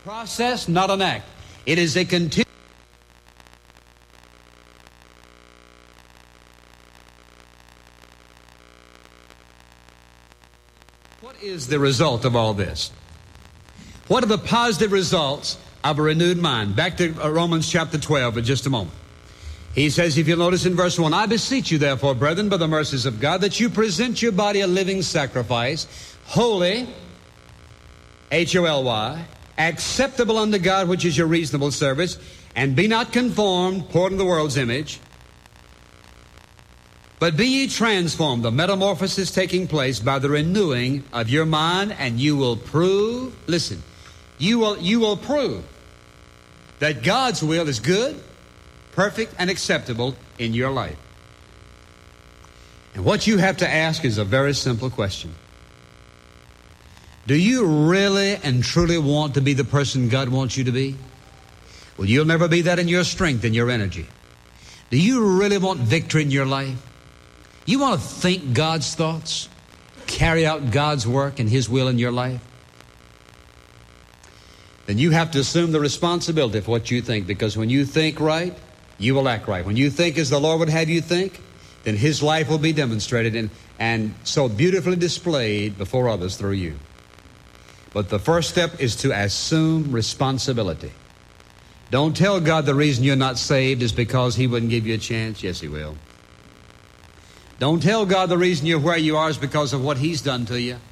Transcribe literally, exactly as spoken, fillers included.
process, not an act. It is a continuous. What is the result of all this? What are the positive results of a renewed mind? Back to Romans chapter twelve in just a moment. He says, if you'll notice in verse one, I beseech you therefore, brethren, by the mercies of God, that you present your body a living sacrifice, holy, H O L Y, acceptable unto God, which is your reasonable service, and be not conformed, according to the world's image, but be ye transformed, the metamorphosis taking place by the renewing of your mind, and you will prove, listen, you will, you will prove that God's will is good, perfect, and acceptable in your life. And what you have to ask is a very simple question. Do you really and truly want to be the person God wants you to be? Well, you'll never be that in your strength and your energy. Do you really want victory in your life? You want to think God's thoughts, carry out God's work and His will in your life? Then you have to assume the responsibility for what you think, because when you think right, you will act right. When you think as the Lord would have you think, then His life will be demonstrated and, and so beautifully displayed before others through you. But the first step is to assume responsibility. Don't tell God the reason you're not saved is because He wouldn't give you a chance. Yes, He will. Don't tell God the reason you're where you are is because of what He's done to you.